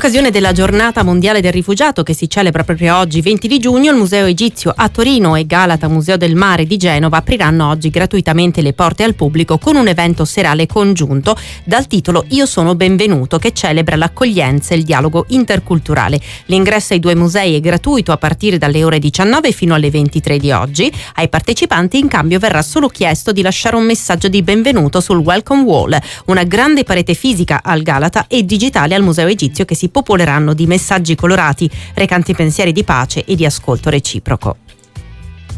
occasione della Giornata Mondiale del Rifugiato, che si celebra proprio oggi 20 di giugno, il Museo Egizio a Torino e Galata Museo del Mare di Genova apriranno oggi gratuitamente le porte al pubblico con un evento serale congiunto dal titolo Io sono benvenuto, che celebra l'accoglienza e il dialogo interculturale. L'ingresso ai due musei è gratuito a partire dalle ore 19 fino alle 23 di oggi. Ai partecipanti in cambio verrà solo chiesto di lasciare un messaggio di benvenuto sul Welcome Wall, una grande parete fisica al Galata e digitale al Museo Egizio, che si popoleranno di messaggi colorati recanti pensieri di pace e di ascolto reciproco.